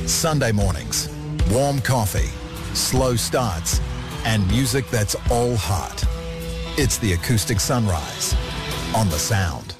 Sunday mornings, warm coffee, slow starts, and music that's all heart. It's the Acoustic Sunrise on The Sound.